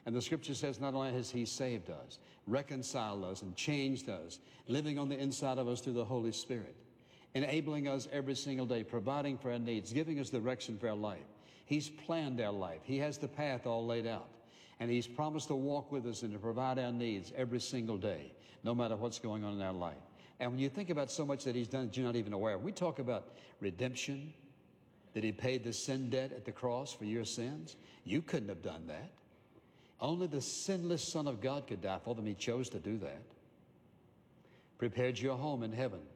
And the scripture says not only has he saved us, reconciled us, and changed us, living on the inside of us through the Holy Spirit, enabling us every single day, providing for our needs, giving us direction for our life. He's planned our life. He has the path all laid out. And he's promised to walk with us and to provide our needs every single day, no matter what's going on in our life. And when you think about so much that he's done that you're not even aware of, we talk about redemption, that he paid the sin debt at the cross for your sins. You couldn't have done that. Only the sinless Son of God could die for them. He chose to do that. Prepared your home in heaven.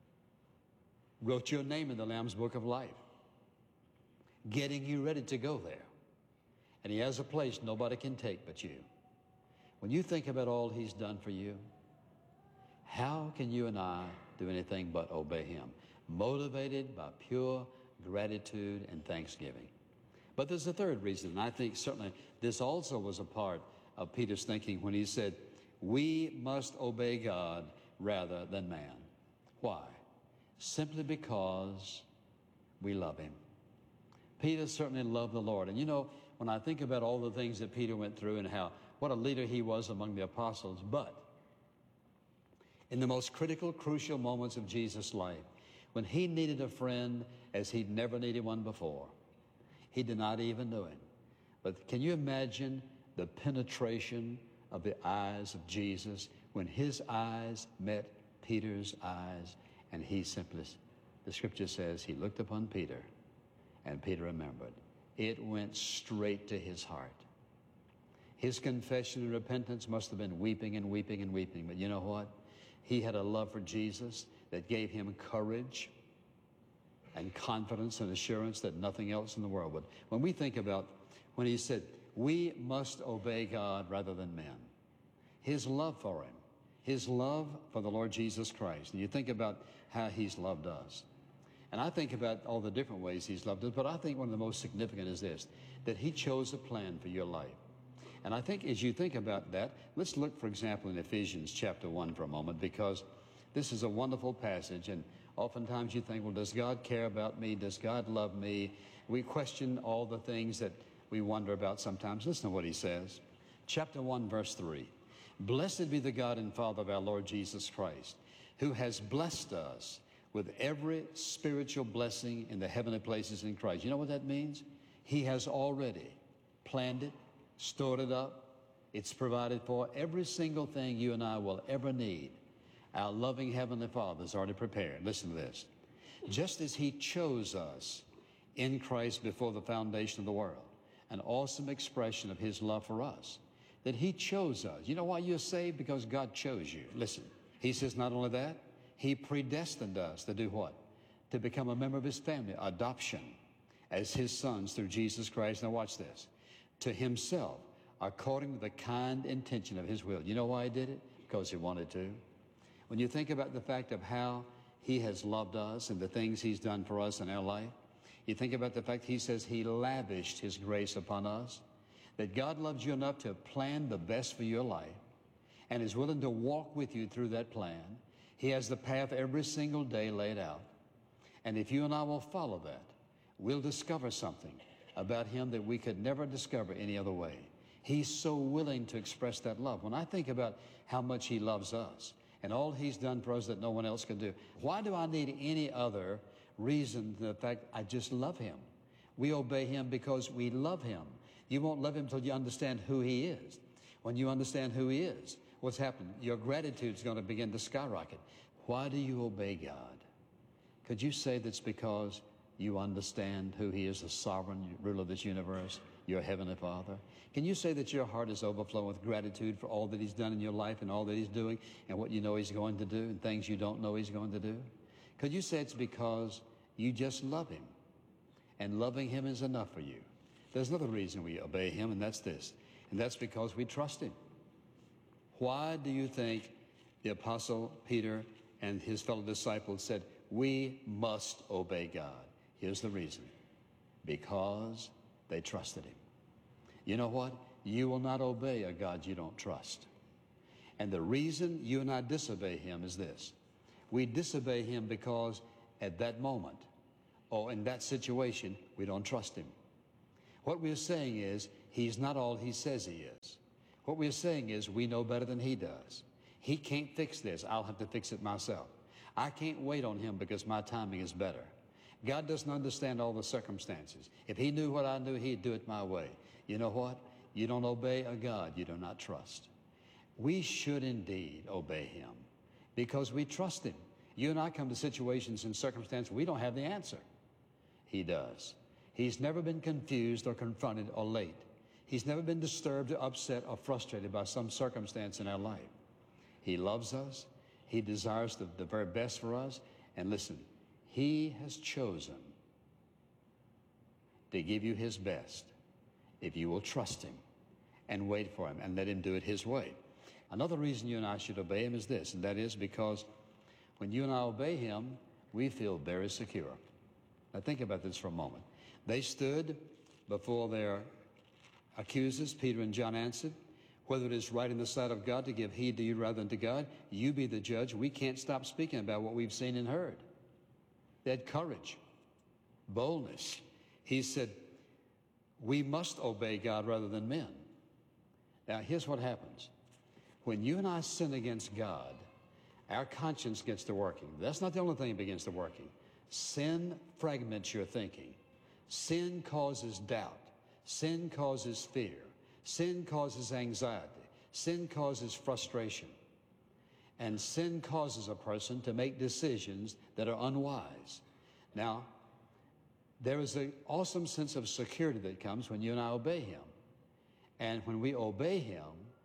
Wrote your name in the Lamb's Book of Life. Getting you ready to go there. And he has a place nobody can take but you. When you think about all he's done for you, how can you and I do anything but obey him? Motivated by pure gratitude and thanksgiving. But there's a third reason, and I think certainly this also was a part of Peter's thinking when he said, we must obey God rather than man. Why? Simply because we love him. Peter certainly loved the Lord. And you know, when I think about all the things that Peter went through and what a leader he was among the apostles, but in the most critical, crucial moments of Jesus' life, when he needed a friend as he'd never needed one before, he did not even know him. But can you imagine the penetration of the eyes of Jesus when his eyes met Peter's eyes, and he simply, the scripture says, he looked upon Peter, and Peter remembered. It went straight to his heart. His confession and repentance must have been weeping and weeping and weeping. But you know what? He had a love for Jesus that gave him courage and confidence and assurance that nothing else in the world would. When we think about when he said, we must obey God rather than men, his love for him, his love for the Lord Jesus Christ. And you think about how he's loved us. And I think about all the different ways he's loved us, but I think one of the most significant is this, that he chose a plan for your life. And I think as you think about that, let's look, for example, in Ephesians chapter 1 for a moment, because this is a wonderful passage. And oftentimes you think, well, does God care about me? Does God love me? We question all the things that we wonder about sometimes. Listen to what he says. Chapter 1, verse 3. Blessed be the God and Father of our Lord Jesus Christ, who has blessed us with every spiritual blessing in the heavenly places in Christ. You know what that means? He has already planned it, stored it up. It's provided for. Every single thing you and I will ever need, our loving Heavenly Father has already prepared. Listen to this. Just as he chose us in Christ before the foundation of the world, an awesome expression of his love for us, that he chose us. You know why you're saved? Because God chose you. Listen, he says not only that, he predestined us to do what? To become a member of his family, adoption, as his sons through Jesus Christ. Now watch this. To himself, according to the kind intention of his will. You know why he did it? Because he wanted to. When you think about the fact of how he has loved us and the things he's done for us in our life, you think about the fact he says he lavished his grace upon us, that God loves you enough to plan the best for your life and is willing to walk with you through that plan. He has the path every single day laid out. And if you and I will follow that, we'll discover something about him that we could never discover any other way. He's so willing to express that love. When I think about how much he loves us and all he's done for us that no one else can do, why do I need any other reason than the fact I just love him? We obey him because we love him. You won't love him until you understand who he is. When you understand who he is, what's happened? Your gratitude's going to begin to skyrocket. Why do you obey God? Could you say that's because you understand who he is, the sovereign ruler of this universe, your heavenly Father? Can you say that your heart is overflowing with gratitude for all that he's done in your life and all that he's doing and what you know he's going to do and things you don't know he's going to do? Could you say it's because you just love him and loving him is enough for you? There's another reason we obey him, and that's this, and that's because we trust him. Why do you think the Apostle Peter and his fellow disciples said, we must obey God? Here's the reason. Because they trusted him. You know what? You will not obey a God you don't trust. And the reason you and I disobey him is this. We disobey him because at that moment or in that situation, we don't trust him. What we're saying is, He's not all he says he is. What we're saying is we know better than he does. He can't fix this. I'll have to fix it myself. I can't wait on him because my timing is better. God doesn't understand all the circumstances. If he knew what I knew, he'd do it my way. You know what? You don't obey a God you do not trust. We should indeed obey him because we trust him. You and I come to situations and circumstances we don't have the answer. He does. He's never been confused or confronted or late. He's never been disturbed or upset or frustrated by some circumstance in our life. He loves us. He desires the very best for us. And listen, he has chosen to give you his best if you will trust him and wait for him and let him do it his way. Another reason you and I should obey him is this, and that is because when you and I obey him, we feel very secure. Now think about this for a moment. They stood before their accusers. Peter and John answered, whether it is right in the sight of God to give heed to you rather than to God, you be the judge. We can't stop speaking about what we've seen and heard. They had courage, boldness. He said, we must obey God rather than men. Now, here's what happens. When you and I sin against God, our conscience gets to working. That's not the only thing that begins to working. Sin fragments your thinking. Sin causes doubt. Sin causes fear. Sin causes anxiety. Sin causes frustration. And sin causes a person to make decisions that are unwise. Now, there is an awesome sense of security that comes when you and I obey him. And when we obey him,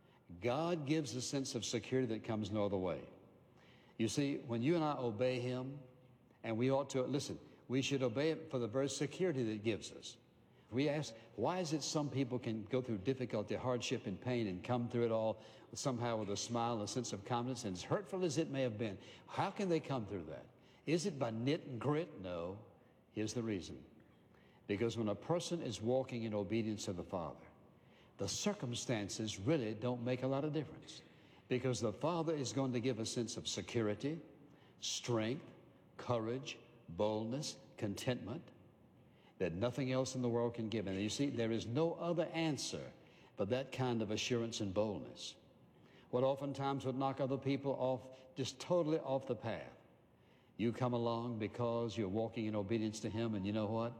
God gives a sense of security that comes no other way. You see, when you and I obey him, and we ought to, listen, we should obey it for the very security that it gives us. We ask, why is it some people can go through difficulty, hardship, and pain and come through it all somehow with a smile and a sense of confidence, and as hurtful as it may have been, how can they come through that? Is it by knit and grit? No. Here's the reason. Because when a person is walking in obedience to the Father, the circumstances really don't make a lot of difference. Because the Father is going to give a sense of security, strength, courage, boldness, contentment that nothing else in the world can give. And you see, there is no other answer but that kind of assurance and boldness. What oftentimes would knock other people off, just totally off the path. You come along because you're walking in obedience to him, and you know what?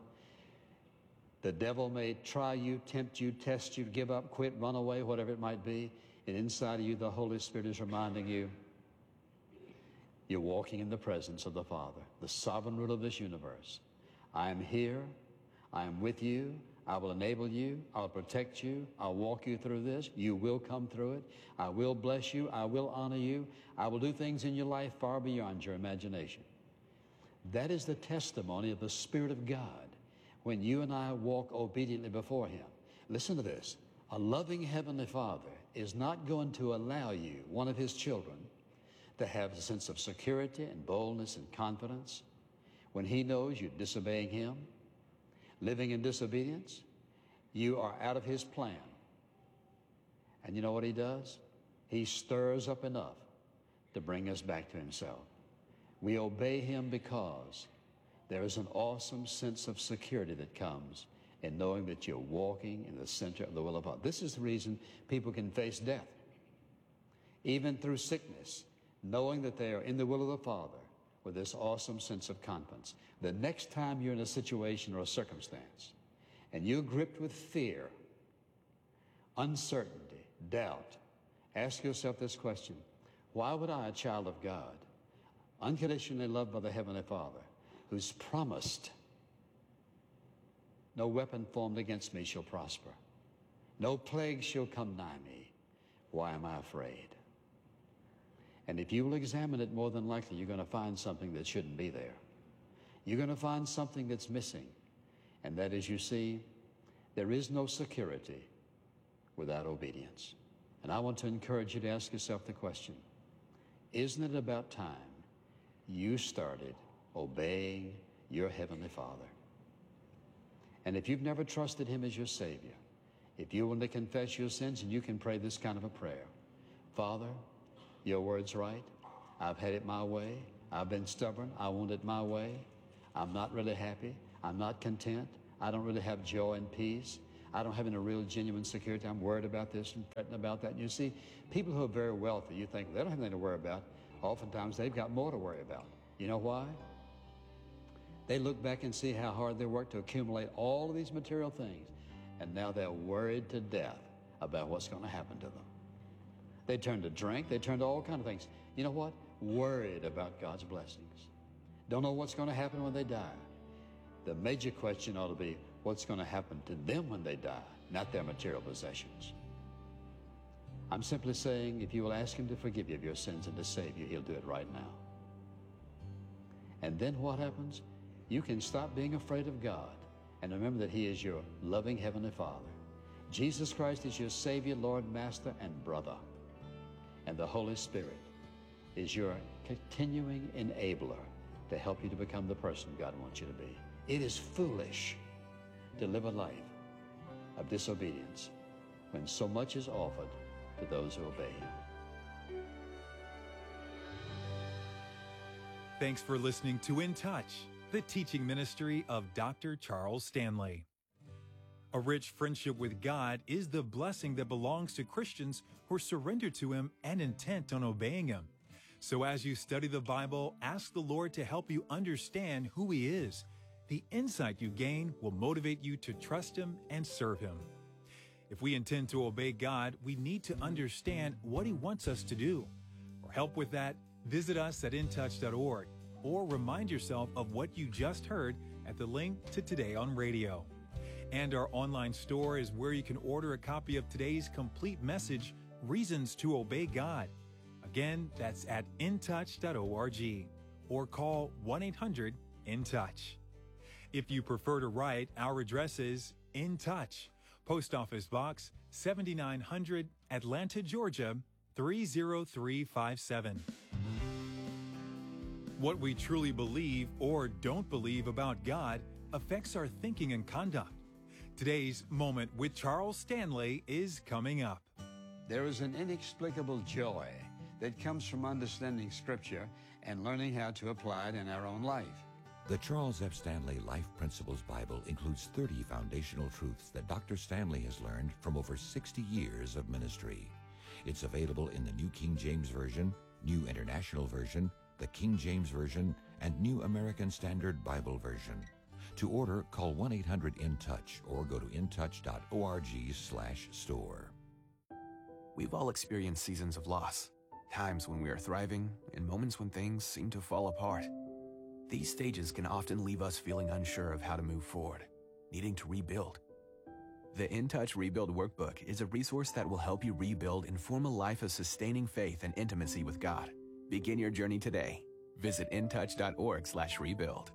The devil may try you, tempt you, test you, give up, quit, run away, whatever it might be. And inside of you, the Holy Spirit is reminding you, you're walking in the presence of the Father, the sovereign ruler of this universe. I am here. I am with you. I will enable you. I'll protect you. I'll walk you through this. You will come through it. I will bless you. I will honor you. I will do things in your life far beyond your imagination. That is the testimony of the Spirit of God when you and I walk obediently before him. Listen to this. A loving Heavenly Father is not going to allow you, one of his children, to have a sense of security and boldness and confidence when he knows you're disobeying him, living in disobedience. You are out of his plan. And you know what he does? He stirs up enough to bring us back to himself. We obey him because there is an awesome sense of security that comes in knowing that you're walking in the center of the will of God. This is the reason people can face death, even through sickness, knowing that they are in the will of the Father with this awesome sense of confidence. The next time you're in a situation or a circumstance and you're gripped with fear, uncertainty, doubt, ask yourself this question: why would I, a child of God, unconditionally loved by the Heavenly Father, who's promised, no weapon formed against me shall prosper, no plague shall come nigh me, why am I afraid? And if you will examine it, more than likely you're going to find something that shouldn't be there. You're going to find something that's missing. And that is, you see, there is no security without obedience. And I want to encourage you to ask yourself the question, isn't it about time you started obeying your Heavenly Father? And if you've never trusted him as your Savior, if you want to confess your sins, and you can pray this kind of a prayer: Father, your word's right. I've had it my way. I've been stubborn. I want it my way. I'm not really happy. I'm not content. I don't really have joy and peace. I don't have any real genuine security. I'm worried about this and fretting about that. And you see, people who are very wealthy, you think they don't have anything to worry about. Oftentimes, they've got more to worry about. You know why? They look back and see how hard they worked to accumulate all of these material things, and now they're worried to death about what's going to happen to them. They turn to drink. They turn to all kinds of things. You know what? Worried about God's blessings. Don't know what's going to happen when they die. The major question ought to be, what's going to happen to them when they die, not their material possessions. I'm simply saying, if you will ask Him to forgive you of your sins and to save you, He'll do it right now. And then what happens? You can stop being afraid of God and remember that He is your loving Heavenly Father. Jesus Christ is your Savior, Lord, Master, and brother. And the Holy Spirit is your continuing enabler to help you to become the person God wants you to be. It is foolish to live a life of disobedience when so much is offered to those who obey Him. Thanks for listening to In Touch, the teaching ministry of Dr. Charles Stanley. A rich friendship with God is the blessing that belongs to Christians who are surrendered to Him and intent on obeying Him. So as you study the Bible, ask the Lord to help you understand who He is. The insight you gain will motivate you to trust Him and serve Him. If we intend to obey God, we need to understand what He wants us to do. For help with that, visit us at intouch.org or remind yourself of what you just heard at the link to Today on Radio. And our online store is where you can order a copy of today's complete message, Reasons to Obey God. Again, that's at intouch.org or call 1-800-IN-TOUCH. If you prefer to write, our address is In Touch, Post Office Box 7900, Atlanta, Georgia 30357. What we truly believe or don't believe about God affects our thinking and conduct. Today's Moment with Charles Stanley is coming up. There is an inexplicable joy that comes from understanding Scripture and learning how to apply it in our own life. The Charles F. Stanley Life Principles Bible includes 30 foundational truths that Dr. Stanley has learned from over 60 years of ministry. It's available in the New King James Version, New International Version, the King James Version, and New American Standard Bible Version. To order, call 1-800-IN-TOUCH or go to intouch.org/store. We've all experienced seasons of loss, times when we are thriving, and moments when things seem to fall apart. These stages can often leave us feeling unsure of how to move forward, needing to rebuild. The In Touch Rebuild Workbook is a resource that will help you rebuild and form a life of sustaining faith and intimacy with God. Begin your journey today. Visit intouch.org/rebuild.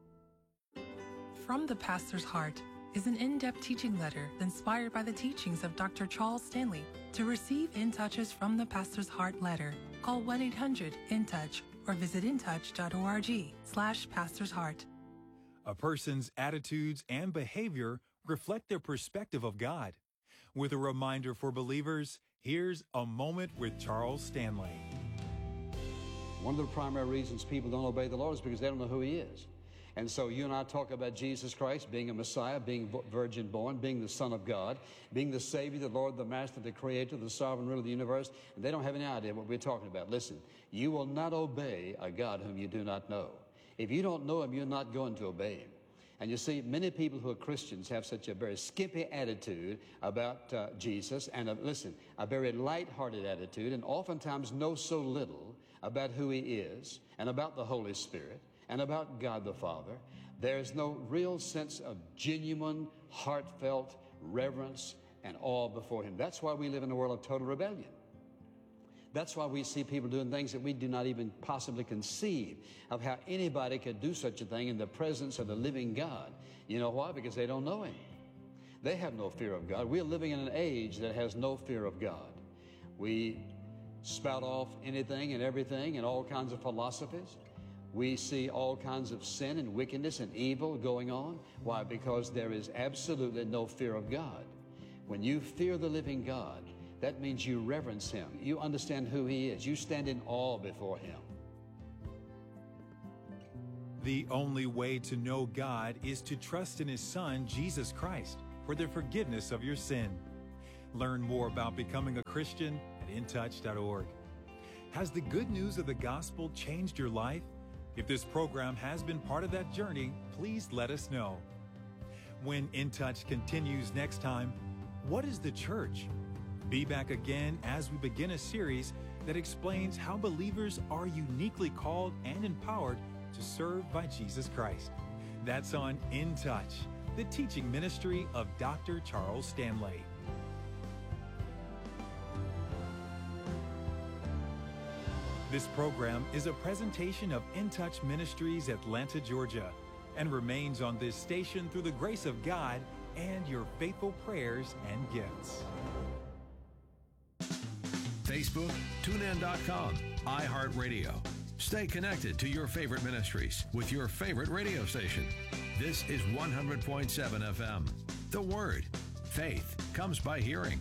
From the Pastor's Heart is an in-depth teaching letter inspired by the teachings of Dr. Charles Stanley. To receive In Touches from the Pastor's Heart letter, call 1-800-IN-TOUCH or visit intouch.org/Pastor's Heart. A person's attitudes and behavior reflect their perspective of God. With a reminder for believers, here's A Moment with Charles Stanley. One of the primary reasons people don't obey the Lord is because they don't know who He is. And so you and I talk about Jesus Christ being a Messiah, being virgin born, being the Son of God, being the Savior, the Lord, the Master, the Creator, the sovereign ruler of the universe, and they don't have any idea what we're talking about. Listen, you will not obey a God whom you do not know. If you don't know Him, you're not going to obey Him. And you see, many people who are Christians have such a very skimpy attitude about Jesus, and a very light-hearted attitude, and oftentimes know so little about who He is, and about the Holy Spirit, and about God the Father. There's no real sense of genuine, heartfelt reverence and awe before Him. That's why we live in a world of total rebellion. That's why we see people doing things that we do not even possibly conceive of how anybody could do such a thing in the presence of the living God. You know why? Because they don't know Him. They have no fear of God. We're living in an age that has no fear of God. We spout off anything and everything and all kinds of philosophies. We see all kinds of sin and wickedness and evil going on. Why? Because there is absolutely no fear of God. When you fear the living God, that means you reverence Him. You understand who He is. You stand in awe before Him. The only way to know God is to trust in His Son, Jesus Christ. for the forgiveness of your sin. Learn more about becoming a Christian at intouch.org. Has the good news of the gospel changed your life? If this program has been part of that journey, please let us know. When In Touch continues next time, what is the church? Be back again as we begin a series that explains how believers are uniquely called and empowered to serve by Jesus Christ. That's on In Touch, the teaching ministry of Dr. Charles Stanley. This program is a presentation of In Touch Ministries, Atlanta, Georgia, and remains on this station through the grace of God and your faithful prayers and gifts. Facebook, TuneIn.com, iHeartRadio. Stay connected to your favorite ministries with your favorite radio station. This is 100.7 FM. The Word. Faith comes by hearing.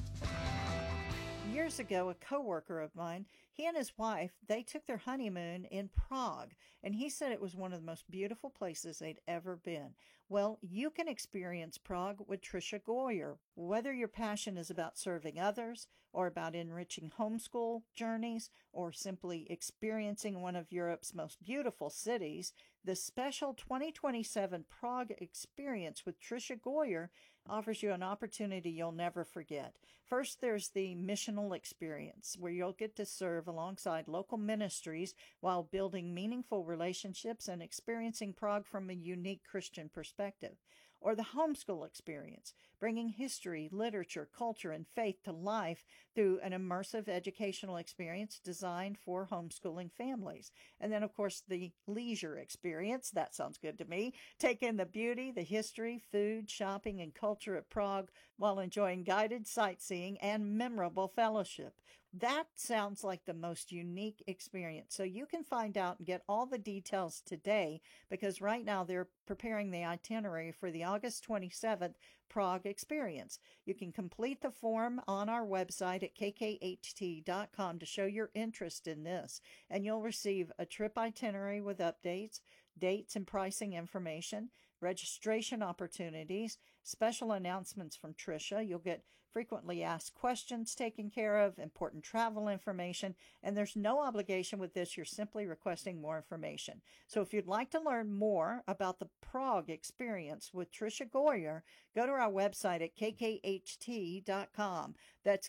Years ago, a coworker of mine, he and his wife, they took their honeymoon in Prague, and he said it was one of the most beautiful places they'd ever been. Well, you can experience Prague with Tricia Goyer. Whether your passion is about serving others, or about enriching homeschool journeys, or simply experiencing one of Europe's most beautiful cities, the special 2027 Prague Experience with Tricia Goyer offers you an opportunity you'll never forget. First, there's the missional experience, where you'll get to serve alongside local ministries while building meaningful relationships and experiencing Prague from a unique Christian perspective. Or the homeschool experience, bringing history, literature, culture, and faith to life through an immersive educational experience designed for homeschooling families. And then, of course, the leisure experience, that sounds good to me. Take in the beauty, the history, food, shopping, and culture of Prague while enjoying guided sightseeing and memorable fellowship. That sounds like the most unique experience. So you can find out and get all the details today, because right now they're preparing the itinerary for the August 27th Prague Experience. You can complete the form on our website at kkht.com to show your interest in this, and you'll receive a trip itinerary with updates, dates and pricing information, registration opportunities, special announcements from Tricia. You'll get frequently asked questions taken care of, important travel information, and there's no obligation with this. You're simply requesting more information. So if you'd like to learn more about the Prague Experience with Tricia Goyer, go to our website at kkht.com. That's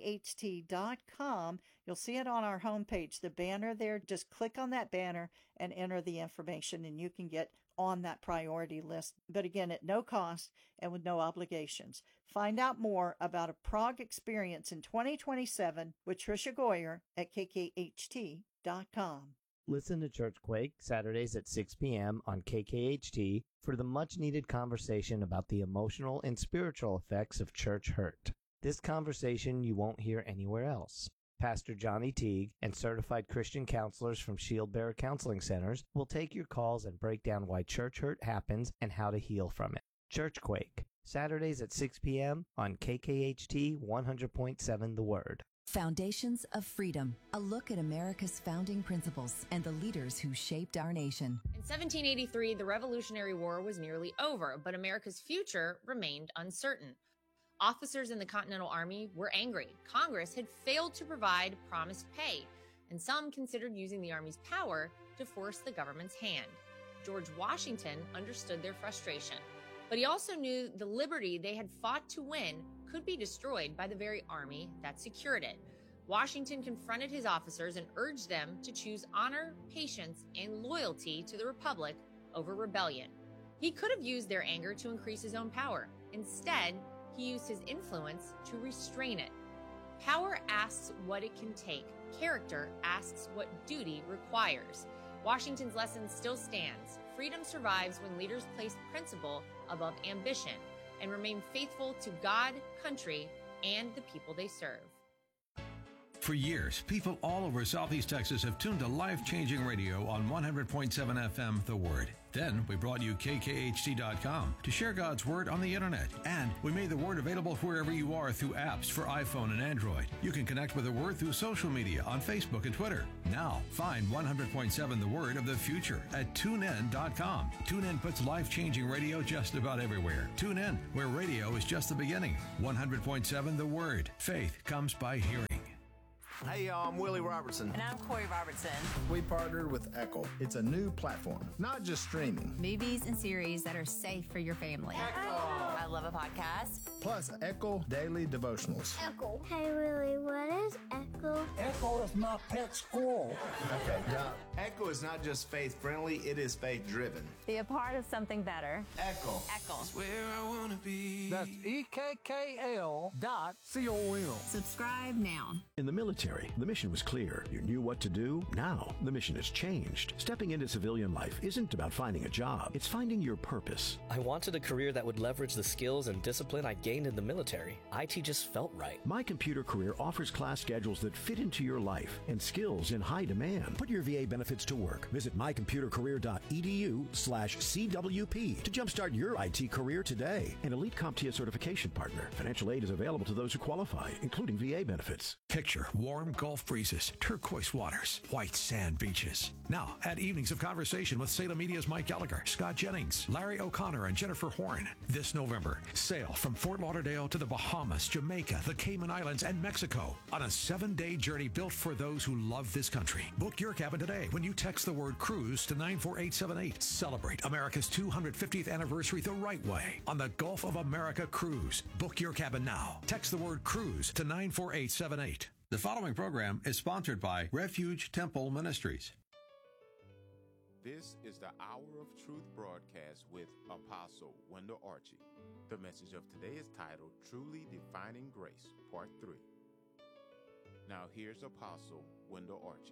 kkht.com. You'll see it on our homepage, the banner there. Just click on that banner and enter the information, and you can get on that priority list, but again, at no cost and with no obligations. Find out more about a Prague Experience in 2027 with Tricia Goyer at kkht.com. Listen to Churchquake Saturdays at 6 p.m. on KKHT for the much-needed conversation about the emotional and spiritual effects of church hurt. This conversation you won't hear anywhere else. Pastor Johnny Teague and certified Christian counselors from Shield Bearer Counseling Centers will take your calls and break down why church hurt happens and how to heal from it. Churchquake, Saturdays at 6 p.m. on KKHT 100.7 The Word. Foundations of Freedom, a look at America's founding principles and the leaders who shaped our nation. In 1783, the Revolutionary War was nearly over, but America's future remained uncertain. Officers in the Continental Army were angry. Congress had failed to provide promised pay, and some considered using the Army's power to force the government's hand. George Washington understood their frustration, but he also knew the liberty they had fought to win could be destroyed by the very army that secured it. Washington confronted his officers and urged them to choose honor, patience, and loyalty to the Republic over rebellion. He could have used their anger to increase his own power. Instead, he used his influence to restrain it. Power asks what it can take. Character asks what duty requires. Washington's lesson still stands. Freedom survives when leaders place principle above ambition and remain faithful to God, country, and the people they serve. For years, people all over Southeast Texas have tuned to life-changing radio on 100.7 FM The Word. Then we brought you KKHT.com to share God's Word on the internet. And we made the Word available wherever you are through apps for iPhone and Android. You can connect with the Word through social media on Facebook and Twitter. Now, find 100.7 The Word of the future at TuneIn.com. TuneIn puts life-changing radio just about everywhere. Tune in, where radio is just the beginning. 100.7 The Word. Faith comes by hearing. Hey, y'all, I'm Willie Robertson. And I'm Corey Robertson. We partnered with Echo. It's a new platform, not just streaming. Movies and series that are safe for your family. Echo. I love a podcast. Plus, Echo Daily Devotionals. Echo. Hey, Willie, what is Echo? Echo is my pet squirrel. Okay, Doc. Echo is not just faith-friendly, it is faith-driven. Be a part of something better. Echo. Echo. It's where I want to be. That's EKKL.com. Subscribe now. In the military, the mission was clear. You knew what to do. Now, the mission has changed. Stepping into civilian life isn't about finding a job. It's finding your purpose. I wanted a career that would leverage the skills and discipline I gained in the military. IT just felt right. My Computer Career offers class schedules that fit into your life and skills in high demand. Put your VA benefits to work. Visit mycomputercareer.edu/CWP to jumpstart your IT career today. An Elite CompTIA certification partner. Financial aid is available to those who qualify, including VA benefits. Picture warm Gulf breezes, turquoise waters, white sand beaches. Now, add evenings of conversation with Salem Media's Mike Gallagher, Scott Jennings, Larry O'Connor, and Jennifer Horn. This November, sail from Fort Lauderdale to the Bahamas, Jamaica, the Cayman Islands, and Mexico on a 7-day journey built for those who love this country. Book your cabin today when you text the word cruise to 94878. Celebrate America's 250th anniversary the right way on the Gulf of America Cruise. Book your cabin now. Text the word cruise to 94878. The following program is sponsored by Refuge Temple Ministries. This is the Hour of Truth broadcast with Apostle Wendell Archie. The message of today is titled Truly Defining Grace, Part 3. Now here's Apostle Wendell Archie.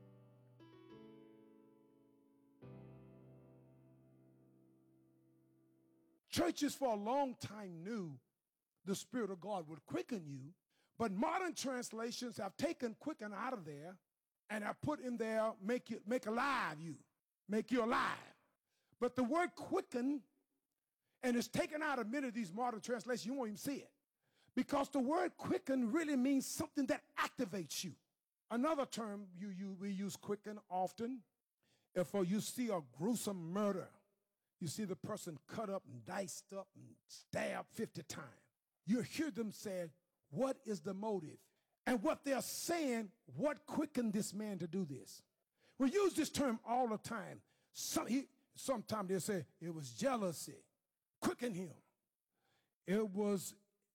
Churches for a long time knew the Spirit of God would quicken you, but modern translations have taken quicken out of there and have put in there make alive you, make you alive. But the word quicken, and it's taken out of many of these modern translations, you won't even see it. Because the word quicken really means something that activates you. Another term we use quicken often, if you see a gruesome murder, you see the person cut up and diced up and stabbed 50 times. You hear them say, what is the motive? And what they're saying, what quickened this man to do this? We use this term all the time. Sometimes they say it was jealousy, quicken him. It was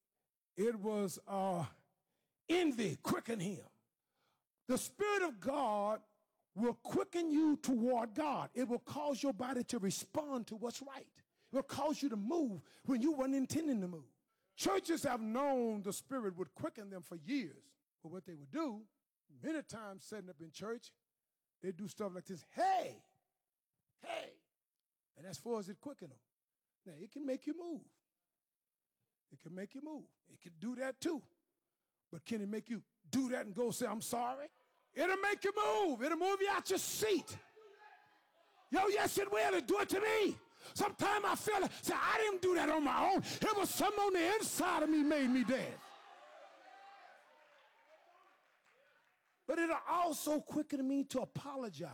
envy, quicken him. The Spirit of God will quicken you toward God. It will cause your body to respond to what's right. It will cause you to move when you weren't intending to move. Churches have known the Spirit would quicken them for years. But what they would do, many times setting up in church, they do stuff like this. Hey. And as far as it quicken them. Now, it can make you move. It can make you move. It can do that too. But can it make you do that and go say, I'm sorry? It'll make you move. It'll move you out your seat. Yo, yes, it will. It'll do it to me. Sometimes I feel like, say, I didn't do that on my own. It was something on the inside of me made me dead. But it'll also quicken me to apologize.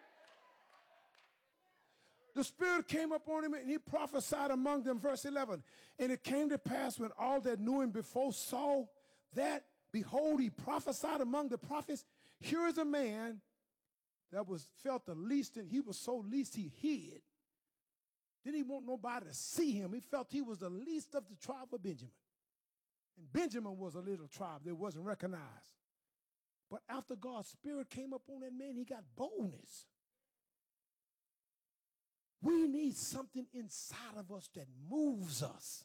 The Spirit came upon him and he prophesied among them, verse 11. And it came to pass when all that knew him before saw that, behold, he prophesied among the prophets. Here is a man that felt the least, and he was so least he hid. Didn't even want nobody to see him. He felt he was the least of the tribe of Benjamin. And Benjamin was a little tribe that wasn't recognized. But after God's Spirit came upon that man, he got boldness. We need something inside of us that moves us.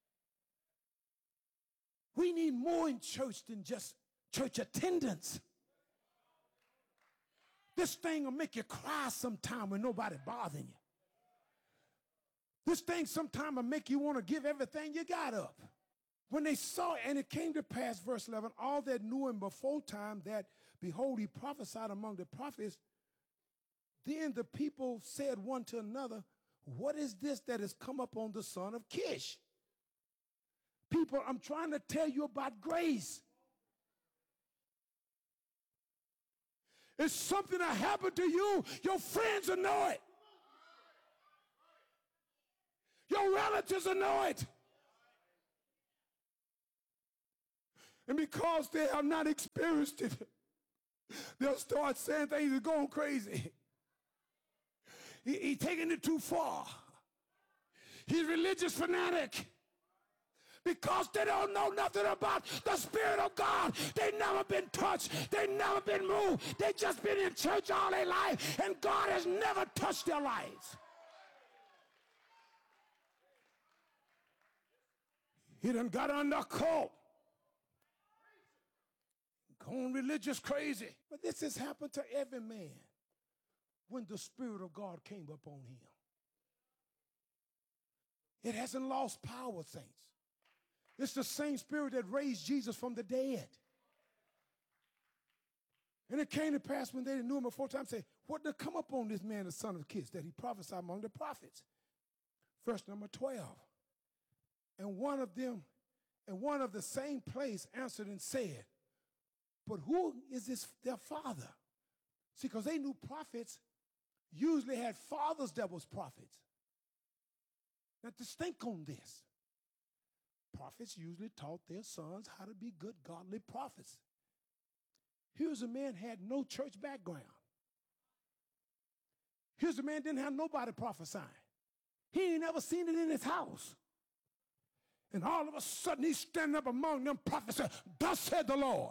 We need more in church than just church attendance. This thing will make you cry sometime when nobody bothering you. This thing sometime will make you want to give everything you got up. When they saw, and it came to pass, verse 11, all that knew him before time, that, behold, he prophesied among the prophets. Then the people said one to another, what is this that has come upon the son of Kish? People, I'm trying to tell you about grace. It's something that happened to you. Your friends will know it. Your relatives will know it. And because they have not experienced it, they'll start saying things are going crazy. He's taking it too far. He's a religious fanatic. Because they don't know nothing about the Spirit of God. They've never been touched. They've never been moved. They've just been in church all their life, and God has never touched their lives. He done got under a cult. Going religious crazy. But this has happened to every man when the Spirit of God came upon him. It hasn't lost power, saints. It's the same Spirit that raised Jesus from the dead. And it came to pass when they knew him before time, say, what did come upon this man, the son of Kish, that he prophesied among the prophets? Verse number 12. And one of them, and one of the same place answered and said, but who is this their father? See, because they knew prophets usually had fathers that was prophets. Now, just think on this. Prophets usually taught their sons how to be good, godly prophets. Here's a man had no church background. Here's a man didn't have nobody prophesying. He ain't never seen it in his house. And all of a sudden, he's standing up among them prophets and said, thus said the Lord.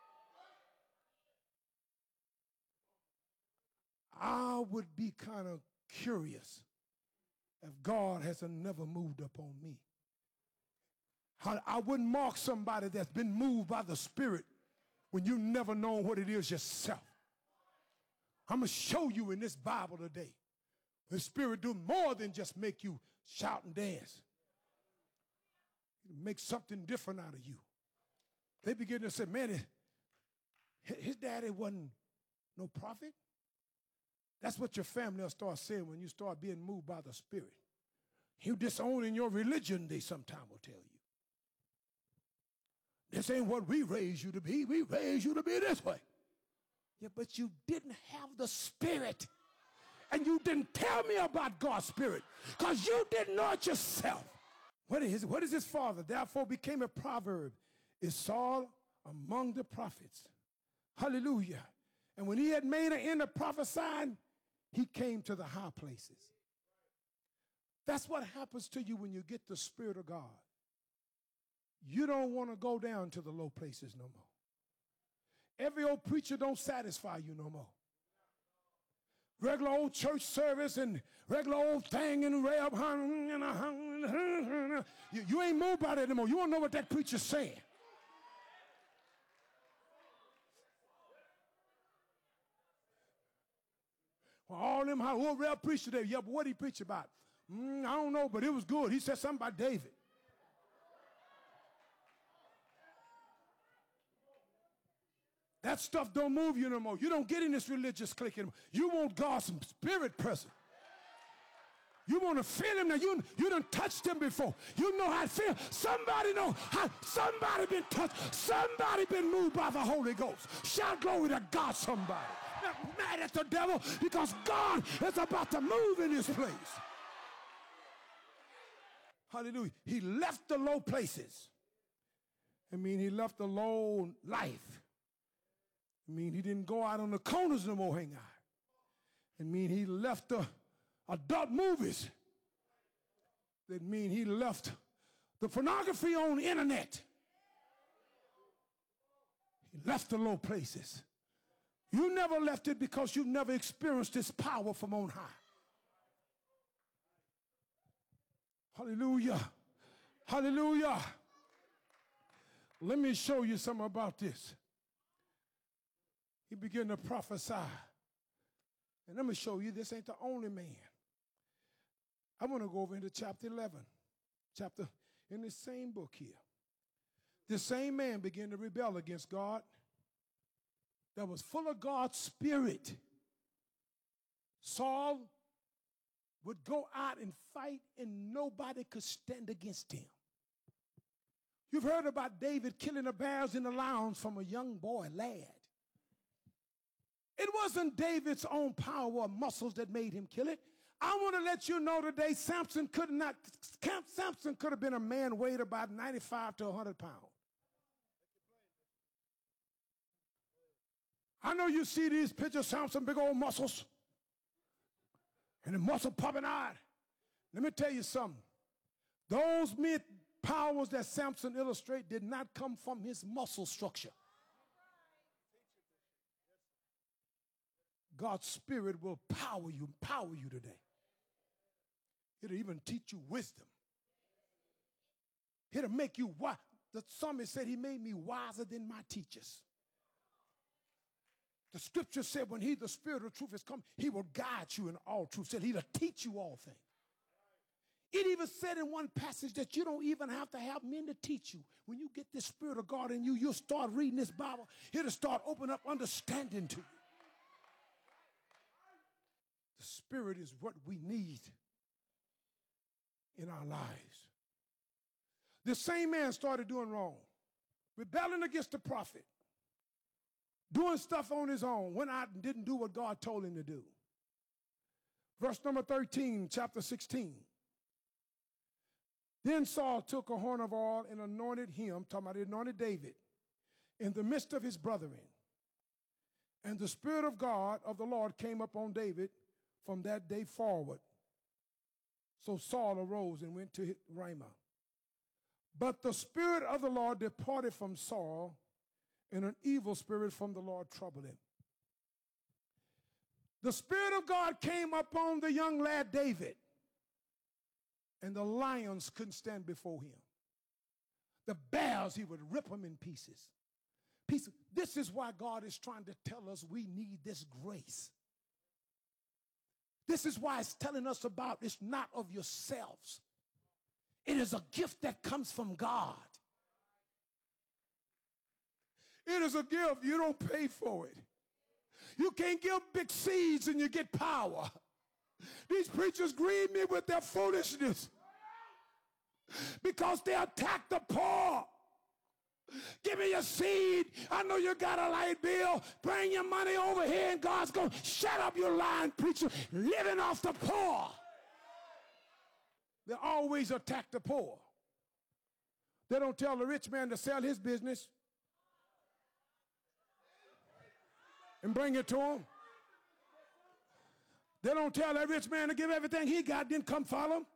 I would be kind of curious if God has never moved upon me. I wouldn't mark somebody that's been moved by the Spirit when you've never known what it is yourself. I'm going to show you in this Bible today. The Spirit do more than just make you shout and dance. It makes something different out of you. They begin to say, man, his daddy wasn't no prophet. That's what your family will start saying when you start being moved by the Spirit. You disowning your religion, they sometime will tell you. This ain't what we raised you to be. We raised you to be this way. Yeah, but you didn't have the Spirit. And you didn't tell me about God's Spirit because you didn't know it yourself. What is his father? Therefore became a proverb. Is Saul among the prophets. Hallelujah. And when he had made an end of prophesying, he came to the high places. That's what happens to you when you get the Spirit of God. You don't want to go down to the low places no more. Every old preacher don't satisfy you no more. Regular old church service and regular old thing and you ain't moved by that anymore. You want to know what that preacher's saying. Well, all them who real preacher there, yeah, but what did he preach about? I don't know, but it was good. He said something about David. That stuff don't move you no more. You don't get in this religious clique anymore. You want God's Spirit present. You want to feel him now. You done touched him before. You know how it feels. Somebody know how somebody been touched. Somebody been moved by the Holy Ghost. Shout glory to God, somebody. Not mad at the devil because God is about to move in this place. Hallelujah. He left the low places. He left the low life. He didn't go out on the corners no more hang out. He left the adult movies. That mean he left the pornography on the internet. He left the low places. You never left it because you've never experienced this power from on high. Hallelujah. Hallelujah. Let me show you something about this. He began to prophesy. And let me show you this ain't the only man. I want to go over into chapter 11. Chapter in the same book here. This same man began to rebel against God that was full of God's Spirit. Saul would go out and fight, and nobody could stand against him. You've heard about David killing the bears and the lions from a young boy, lad. It wasn't David's own power or muscles that made him kill it. I want to let you know today, Samson could have been a man weighed about 95 to 100 pounds. I know you see these pictures, Samson, big old muscles, and the muscle popping out. Let me tell you something. Those mid powers that Samson illustrates did not come from his muscle structure. God's Spirit will empower you today. It'll even teach you wisdom. It'll make you wise. The psalmist said he made me wiser than my teachers. The scripture said when the Spirit of truth has come, he will guide you in all truth. Said he'll teach you all things. It even said in one passage that you don't even have to have men to teach you. When you get the Spirit of God in you, you'll start reading this Bible. It'll start opening up understanding to you. The Spirit is what we need in our lives. The same man started doing wrong, rebelling against the prophet, doing stuff on his own, went out and didn't do what God told him to do. Verse number 13, chapter 16. Then Saul took a horn of oil and anointed him, talking about he anointed David, in the midst of his brethren. And the Spirit of God, of the Lord, came upon David from that day forward. So Saul arose and went to Ramah. But the Spirit of the Lord departed from Saul, and an evil spirit from the Lord troubled him. The Spirit of God came upon the young lad David, and the lions couldn't stand before him. The bears, he would rip them in pieces. This is why God is trying to tell us we need this grace. This is why it's telling us about it's not of yourselves. It is a gift that comes from God. It is a gift. You don't pay for it. You can't give big seeds and you get power. These preachers grieve me with their foolishness because they attack the poor. Give me your seed. I know you got a light bill. Bring your money over here, and God's going to shut up, you lying preacher, living off the poor. They always attack the poor. They don't tell the rich man to sell his business and bring it to him. They don't tell that rich man to give everything he got, then come follow him.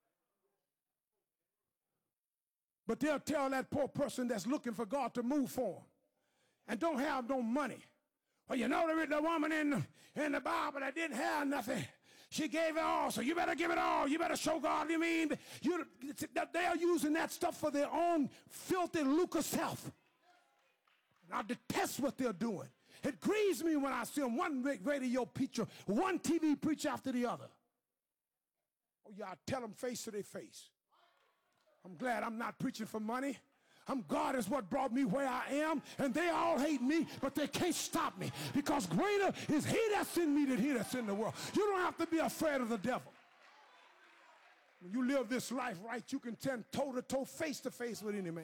But they'll tell that poor person that's looking for God to move for them and don't have no money. Well, you know the woman in the Bible that didn't have nothing. She gave it all, so you better give it all. You better show God. You mean they are using that stuff for their own filthy, lucre self. And I detest what they're doing. It grieves me when I see them, one radio preacher, one TV preacher after the other. Oh, yeah, I tell them face to their face. I'm glad I'm not preaching for money. God is what brought me where I am, and they all hate me, but they can't stop me because greater is he that's in me than he that's in the world. You don't have to be afraid of the devil. When you live this life right, you can stand toe-to-toe, face-to-face with any man.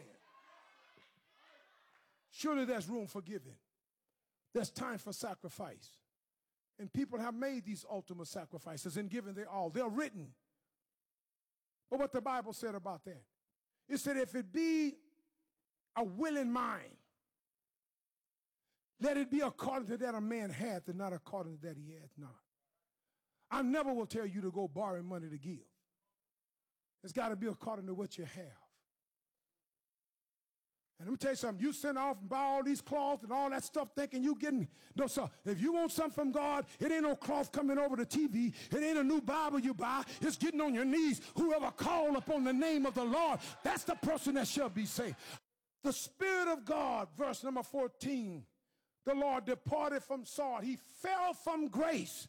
Surely there's room for giving. There's time for sacrifice. And people have made these ultimate sacrifices and given their all. They're written. But what the Bible said about that, it said if it be a willing mind, let it be according to that a man hath and not according to that he hath not. I never will tell you to go borrow money to give. It's got to be according to what you have. And let me tell you something. You send off and buy all these cloths and all that stuff thinking you getting. No, sir. If you want something from God, it ain't no cloth coming over the TV. It ain't a new Bible you buy. It's getting on your knees. Whoever call upon the name of the Lord, that's the person that shall be saved. The Spirit of God, verse number 14, the Lord departed from Saul. He fell from grace.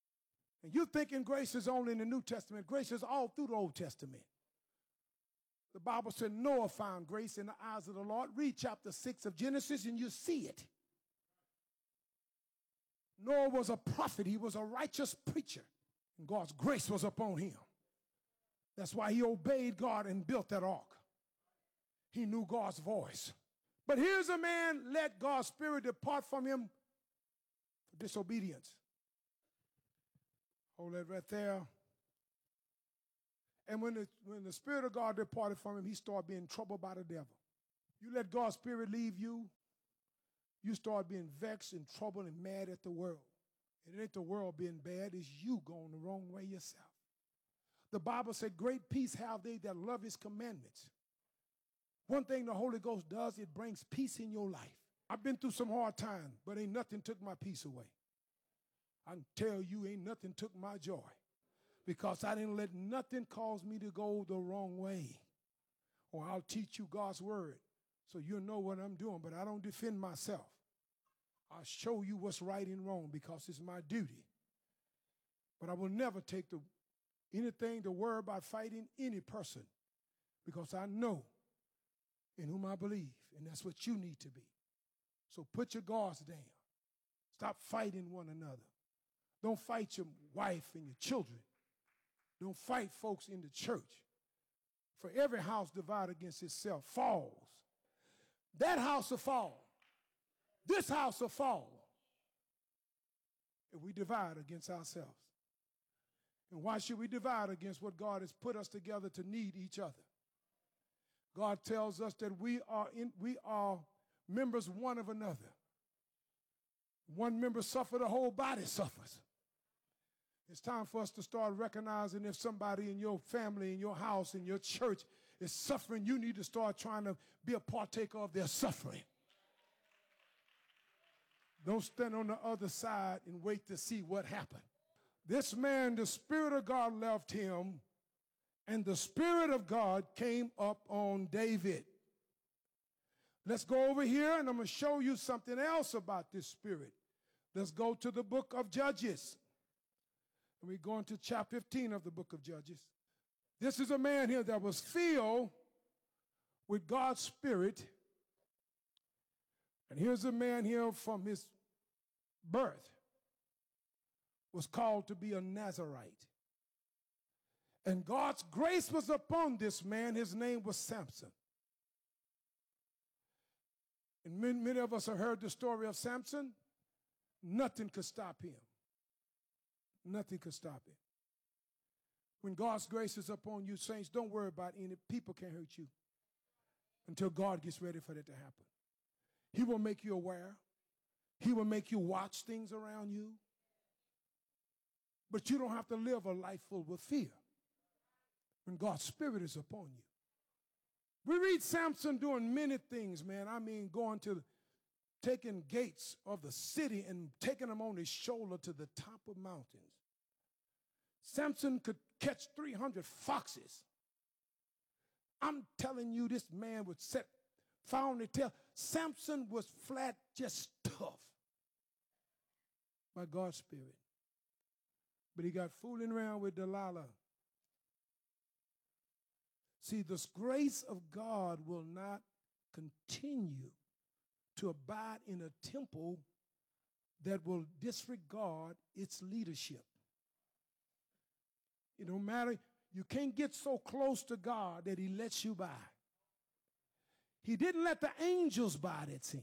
And you thinking grace is only in the New Testament. Grace is all through the Old Testament. The Bible said Noah found grace in the eyes of the Lord. Read chapter 6 of Genesis and you see it. Noah was a prophet. He was a righteous preacher. And God's grace was upon him. That's why he obeyed God and built that ark. He knew God's voice. But here's a man, let God's spirit depart from him for disobedience. Hold that right there. And when the Spirit of God departed from him, he started being troubled by the devil. You let God's Spirit leave you, you start being vexed and troubled and mad at the world. And it ain't the world being bad, it's you going the wrong way yourself. The Bible said, great peace have they that love his commandments. One thing the Holy Ghost does, it brings peace in your life. I've been through some hard times, but ain't nothing took my peace away. I can tell you, ain't nothing took my joy. Because I didn't let nothing cause me to go the wrong way. Or I'll teach you God's word so you'll know what I'm doing, but I don't defend myself. I'll show you what's right and wrong because it's my duty. But I will never take anything to worry about fighting any person because I know in whom I believe, and that's what you need to be. So put your guards down. Stop fighting one another. Don't fight your wife and your children. Don't fight folks in the church. For every house divided against itself falls. That house will fall. This house will fall if we divide against ourselves. And why should we divide against what God has put us together to need each other? God tells us that we are members one of another. One member suffers, the whole body suffers. It's time for us to start recognizing if somebody in your family, in your house, in your church is suffering, you need to start trying to be a partaker of their suffering. Don't stand on the other side and wait to see what happened. This man, the Spirit of God left him, and the Spirit of God came up on David. Let's go over here, and I'm going to show you something else about this Spirit. Let's go to the book of Judges. And we go into chapter 15 of the book of Judges. This is a man here that was filled with God's Spirit. And here's a man here from his birth was called to be a Nazirite. And God's grace was upon this man. His name was Samson. And many of us have heard the story of Samson. Nothing could stop him. Nothing could stop him. When God's grace is upon you, saints, don't worry about any. People can't hurt you until God gets ready for that to happen. He will make you aware. He will make you watch things around you. But you don't have to live a life full with fear when God's Spirit is upon you. We read Samson doing many things, man. I mean, going to taking gates of the city and taking them on his shoulder to the top of mountains. Samson could catch 300 foxes. I'm telling you, this man would set fire on the tail. Samson was flat, just tough by God's Spirit. But he got fooling around with Delilah. See, this grace of God will not continue to abide in a temple that will disregard its leadership. It don't matter. You can't get so close to God that he lets you by. He didn't let the angels by that sin.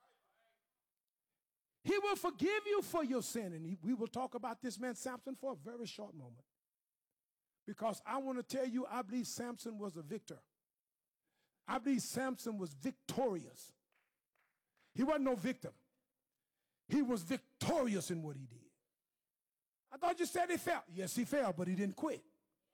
He will forgive you for your sin. And we will talk about this man Samson for a very short moment. Because I want to tell you, I believe Samson was a victor. I believe Samson was victorious. He wasn't no victim. He was victorious in what he did. I thought you said he fell. Yes, he fell, but he didn't quit.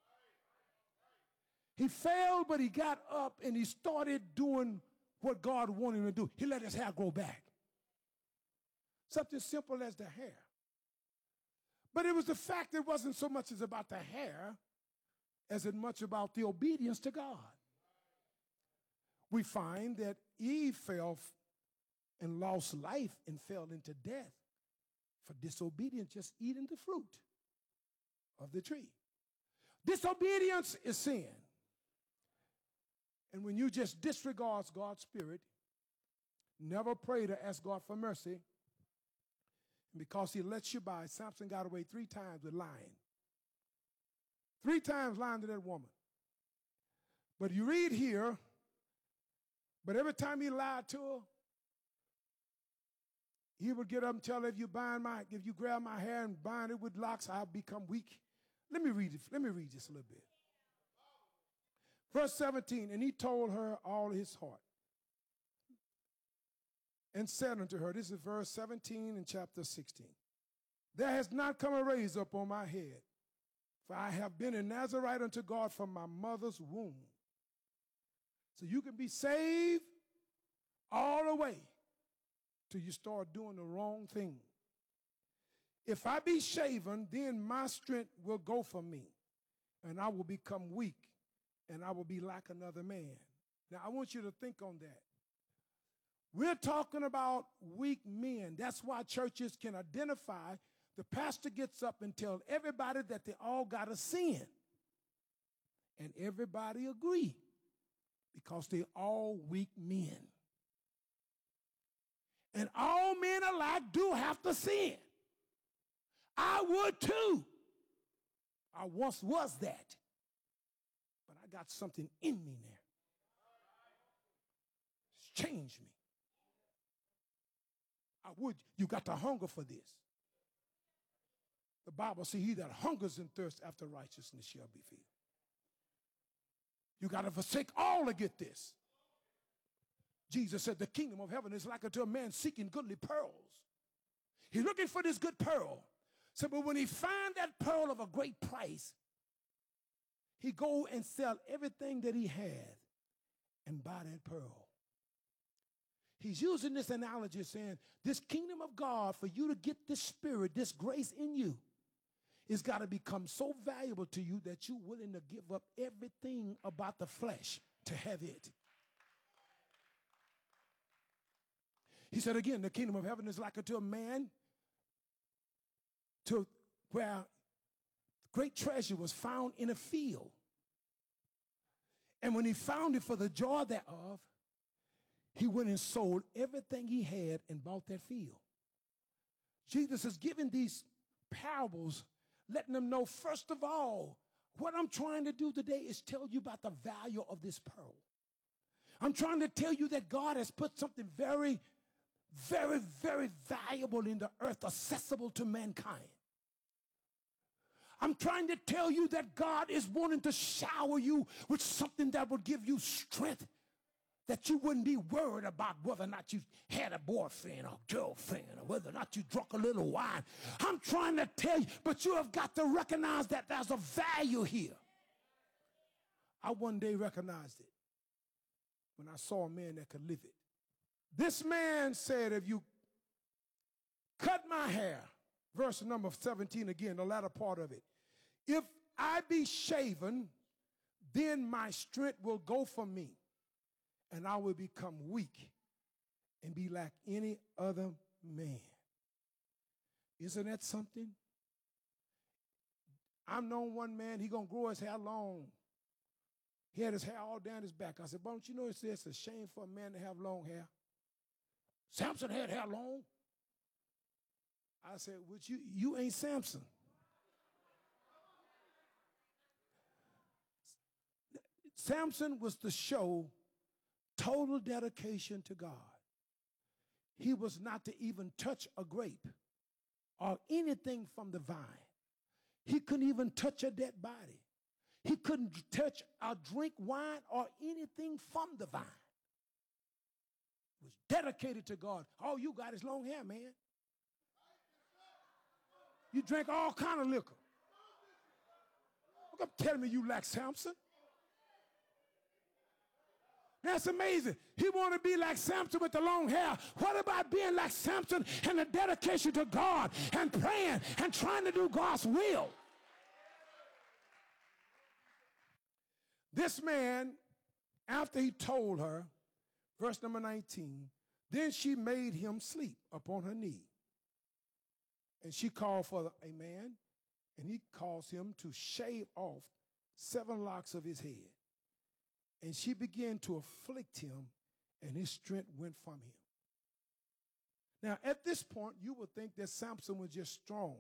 He failed, but he got up and he started doing what God wanted him to do. He let his hair grow back. Something simple as the hair. But it was the fact that it wasn't so much as about the hair as it much about the obedience to God. We find that Eve fell and lost life and fell into death for disobedience, just eating the fruit of the tree. Disobedience is sin. And when you just disregard God's Spirit, never pray to ask God for mercy, because he lets you by, Samson got away 3 times with lying. 3 times lying to that woman. But you read here, but every time he lied to her, he would get up and tell her, if you grab my hair and bind it with locks, I'll become weak. Let me read this a little bit. Verse 17, and he told her all his heart and said unto her, this is verse 17 in chapter 16, there has not come a razor upon my head, for I have been a Nazarite unto God from my mother's womb. So you can be saved all the way till you start doing the wrong thing. If I be shaven, then my strength will go from me, and I will become weak, and I will be like another man. Now, I want you to think on that. We're talking about weak men. That's why churches can identify. The pastor gets up and tells everybody that they all got a sin. And everybody agree, because they're all weak men. And all men alike do have to sin. I would too. I once was that. But I got something in me now. It's changed me. You got to hunger for this. The Bible says, he that hungers and thirsts after righteousness shall be filled. You got to forsake all to get this. Jesus said, the kingdom of heaven is like unto a man seeking goodly pearls. He's looking for this good pearl. So, but when he find that pearl of a great price, he go and sell everything that he had and buy that pearl. He's using this analogy saying, this kingdom of God, for you to get this spirit, this grace in you, it's got to become so valuable to you that you're willing to give up everything about the flesh to have it. He said again, the kingdom of heaven is like unto a man to where great treasure was found in a field. And when he found it, for the joy thereof, he went and sold everything he had and bought that field. Jesus is giving these parables, letting them know, first of all, what I'm trying to do today is tell you about the value of this pearl. I'm trying to tell you that God has put something very, very, very valuable in the earth, accessible to mankind. I'm trying to tell you that God is wanting to shower you with something that will give you strength, that you wouldn't be worried about whether or not you had a boyfriend or girlfriend or whether or not you drank a little wine. I'm trying to tell you, but you have got to recognize that there's a value here. I one day recognized it when I saw a man that could live it. This man said, if you cut my hair, verse number 17 again, the latter part of it, if I be shaven, then my strength will go from me, and I will become weak and be like any other man. Isn't that something? I've known one man, he gonna grow his hair long. He had his hair all down his back. I said, but don't you know it says it's a shame for a man to have long hair? Samson had hair long. I said, well, you ain't Samson. Samson was to show total dedication to God. He was not to even touch a grape or anything from the vine. He couldn't even touch a dead body. He couldn't touch or drink wine or anything from the vine. He was dedicated to God. All you got is long hair, man. You drank all kind of liquor. Look up telling me you lack Samson. That's amazing. He want to be like Samson with the long hair. What about being like Samson and the dedication to God and praying and trying to do God's will? This man, after he told her, verse number 19, then she made him sleep upon her knee. And she called for a man, and he caused him to shave off 7 locks of his head. And she began to afflict him, and his strength went from him. Now, at this point, you would think that Samson was just strong.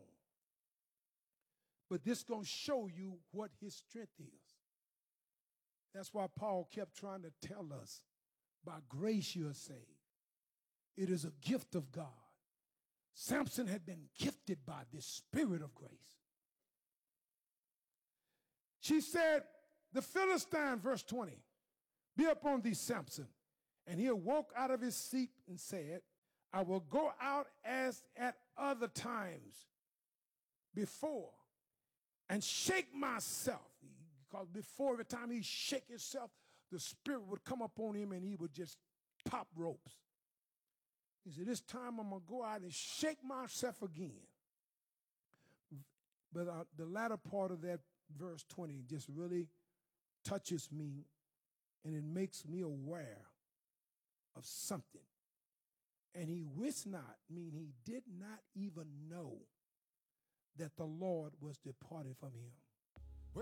But this is going to show you what his strength is. That's why Paul kept trying to tell us, by grace you are saved. It is a gift of God. Samson had been gifted by this spirit of grace. She said, the Philistine, verse 20, be upon thee, Samson. And he awoke out of his sleep and said, I will go out as at other times before and shake myself. Because before, every time he shake himself, the spirit would come upon him and he would just pop ropes. He said, this time I'm going to go out and shake myself again. But the latter part of that verse 20 just really touches me, and it makes me aware of something. And he wist not, mean he did not even know that the Lord was departed from him.